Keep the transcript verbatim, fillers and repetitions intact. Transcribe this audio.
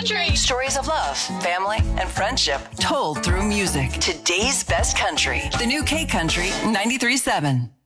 country. Stories of love, family, and friendship told through music. Today's best country. The new K Country ninety-three point seven.